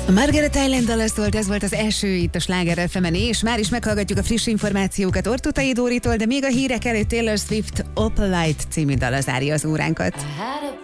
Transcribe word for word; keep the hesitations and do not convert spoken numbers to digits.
A Margaret Island dala szólt, ez volt az első itt a Sláger ef emen, és már is meghallgatjuk a friss információkat Ortutai Dóritól, de még a hírek előtt Taylor Swift Opalite című dala zárja az óránkat.